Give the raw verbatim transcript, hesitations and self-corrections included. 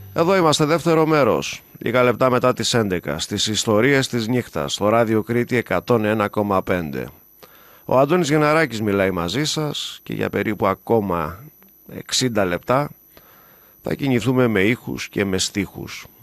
Εδώ είμαστε, δεύτερο μέρος, λίγα λεπτά μετά τις έντεκα, στις ιστορίες της νύχτας, στο Ράδιο Κρήτη εκατόν ένα κόμμα πέντε. Ο Αντώνης Γενναράκης μιλάει μαζί σας και για περίπου ακόμα εξήντα λεπτά θα κινηθούμε με ήχους και με στίχους.